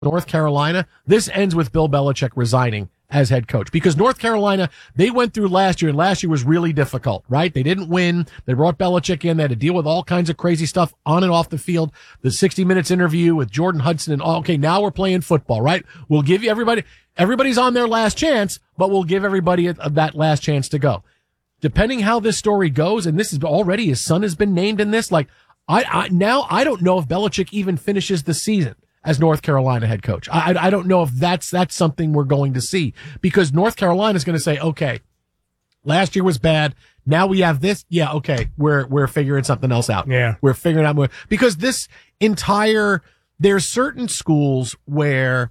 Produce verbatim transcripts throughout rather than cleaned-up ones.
North Carolina, this ends with Bill Belichick resigning as head coach, because North Carolina, they went through last year, and last year was really difficult, right? They didn't win. They brought Belichick in. They had to deal with all kinds of crazy stuff on and off the field. The sixty minutes interview with Jordan Hudson and all. Okay, now we're playing football, right? We'll give you everybody, everybody's on their last chance, but we'll give everybody a, a, that last chance to go. Depending how this story goes, and this is already, his son has been named in this, like, I, I now I don't know if Belichick even finishes the season as North Carolina head coach. I, I don't know if that's, that's something we're going to see, because North Carolina is going to say, okay, last year was bad. Now we have this. Yeah. Okay. We're, we're figuring something else out. Yeah. We're figuring out more, because this entire, there's certain schools where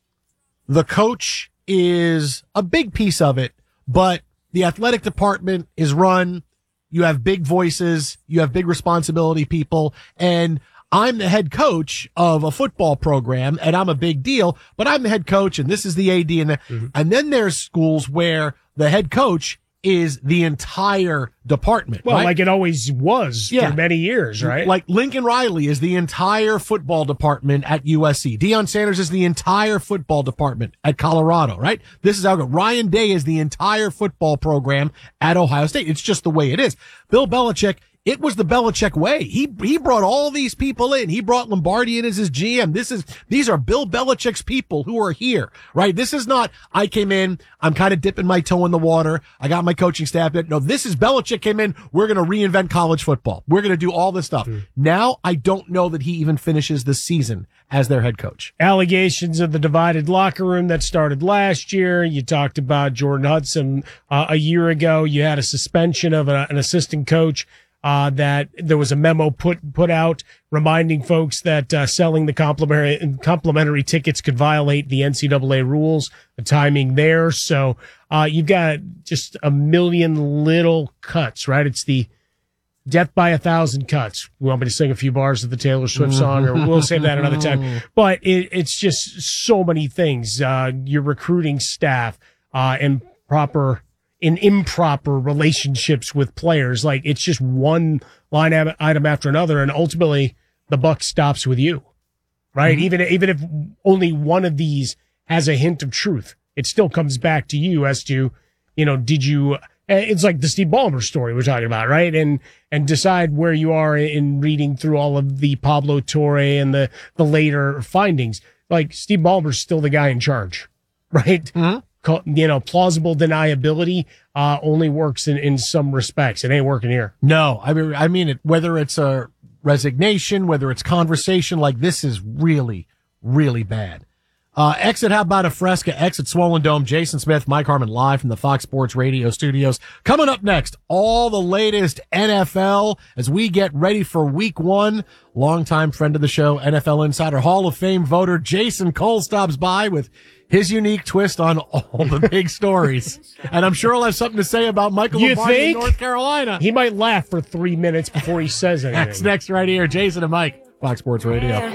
the coach is a big piece of it, but the athletic department is run. You have big voices. You have big responsibility people, and I'm the head coach of a football program, and I'm a big deal, but I'm the head coach, and this is the A D. And, the, mm-hmm. and then there's schools where the head coach is the entire department. Well, right? like it always was yeah. for many years, right? Like Lincoln Riley is the entire football department at U S C. Deion Sanders is the entire football department at Colorado, right? This is how it goes. Ryan Day is the entire football program at Ohio State. It's just the way it is. Bill Belichick, it was the Belichick way. He, he brought all these people in. He brought Lombardi in as his G M. This is, these are Bill Belichick's people who are here, right? This is not, I came in, I'm kind of dipping my toe in the water. I got my coaching staff. No, this is Belichick came in. We're going to reinvent college football. We're going to do all this stuff. Mm. Now, I don't know that he even finishes the season as their head coach. Allegations of the divided locker room that started last year. You talked about Jordan Hudson uh, a year ago. You had a suspension of a, an assistant coach. Uh, that there was a memo put, put out reminding folks that, uh, selling the complimentary, complimentary tickets could violate the N C double A rules, the timing there. So, uh, you've got just a million little cuts, right? It's the death by a thousand cuts. You want me to sing a few bars of the Taylor Swift song, or we'll save that another time. But it, it's just so many things. Uh, your recruiting staff, uh, and proper, in improper relationships with players. Like, it's just one line item after another, and ultimately the buck stops with you, right? Mm-hmm. Even, even if only one of these has a hint of truth, it still comes back to you as to, you know, did you, it's like the Steve Ballmer story we're talking about, right? And, and decide where you are in reading through all of the Pablo Torre and the, the later findings. Like, Steve Ballmer's still the guy in charge, right? Mm-hmm. You know, plausible deniability uh only works in in some respects. It ain't working here. No, I mean, I mean it. Whether it's a resignation, whether it's conversation, like, this is really, really bad. Uh, exit, how about a Fresca? Exit Swollen Dome. Jason Smith, Mike Harmon, live from the Fox Sports Radio studios. Coming up next, all the latest N F L as we get ready for week one. Longtime friend of the show, N F L Insider, Hall of Fame voter Jason Cole stops by with his unique twist on all the big stories. And I'm sure he'll have something to say about Michael you Lombardi think? in North Carolina. He might laugh for three minutes before he says anything. That's next right here. Jason and Mike, Fox Sports Radio.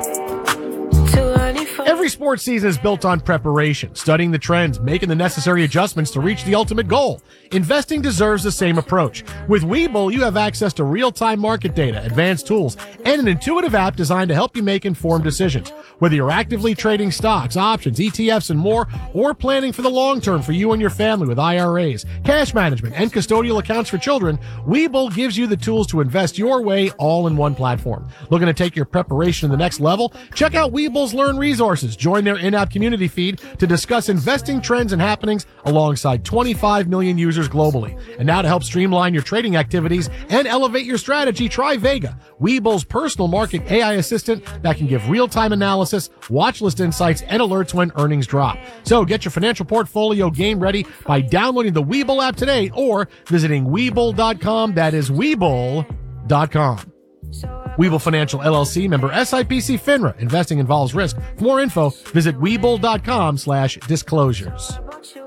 Every sports season is built on preparation, studying the trends, making the necessary adjustments to reach the ultimate goal. Investing deserves the same approach. With Webull, you have access to real-time market data, advanced tools, and an intuitive app designed to help you make informed decisions. Whether you're actively trading stocks, options, E T Fs, and more, or planning for the long term for you and your family with I R As, cash management, and custodial accounts for children, Webull gives you the tools to invest your way all in one platform. Looking to take your preparation to the next level? Check out Webull's Learn Resources. Join their in-app community feed to discuss investing trends and happenings alongside twenty-five million users globally. And now to help streamline your trading activities and elevate your strategy, try Vega, Webull's personal market A I assistant that can give real-time analysis, watch list insights, and alerts when earnings drop. So get your financial portfolio game ready by downloading the Webull app today or visiting Webull dot com. That is Webull dot com. Webull Financial L L C, member S I P C FINRA. Investing involves risk. For more info, visit Webull dot com slash disclosures.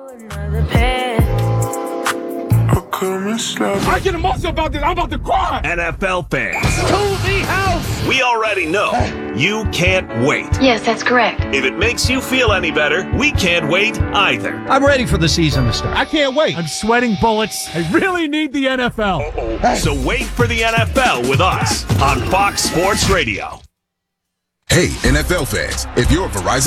I get emotional about this. I'm about to cry. N F L fans, To the house. we already know you can't wait. Yes, that's correct. If it makes you feel any better, we can't wait either. I'm ready for the season to start. I can't wait. I'm sweating bullets. I really need the N F L. So wait for the N F L with us on Fox Sports Radio. Hey, N F L fans, if you're a Verizon